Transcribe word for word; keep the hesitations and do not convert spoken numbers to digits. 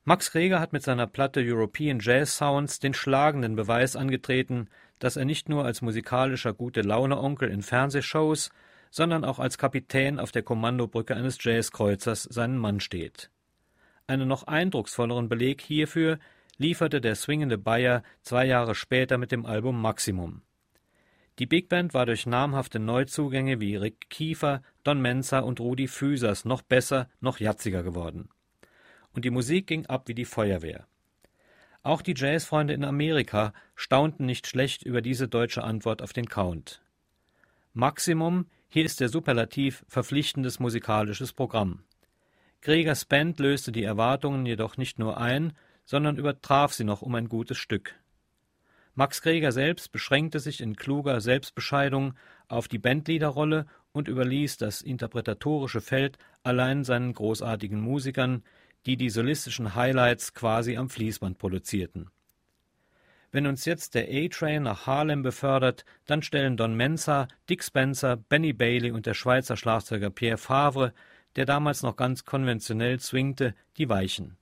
Max Reger hat mit seiner Platte European Jazz Sounds den schlagenden Beweis angetreten, dass er nicht nur als musikalischer Gute-Laune-Onkel in Fernsehshows, sondern auch als Kapitän auf der Kommandobrücke eines Jazzkreuzers seinen Mann steht. Einen noch eindrucksvolleren Beleg hierfür lieferte der swingende Bayer zwei Jahre später mit dem Album Maximum. Die Big Band war durch namhafte Neuzugänge wie Rick Kiefer, Don Menza und Rudi Füsers noch besser, noch jatziger geworden. Und die Musik ging ab wie die Feuerwehr. Auch die Jazzfreunde in Amerika staunten nicht schlecht über diese deutsche Antwort auf den Count. Maximum, hier ist der Superlativ verpflichtendes musikalisches Programm. Gregers Band löste die Erwartungen jedoch nicht nur ein, sondern übertraf sie noch um ein gutes Stück. Max Greger selbst beschränkte sich in kluger Selbstbescheidung auf die Bandleaderrolle und überließ das interpretatorische Feld allein seinen großartigen Musikern, die die solistischen Highlights quasi am Fließband produzierten. Wenn uns jetzt der A-Train nach Harlem befördert, dann stellen Don Menza, Dick Spencer, Benny Bailey und der Schweizer Schlagzeuger Pierre Favre, der damals noch ganz konventionell swingte, die Weichen.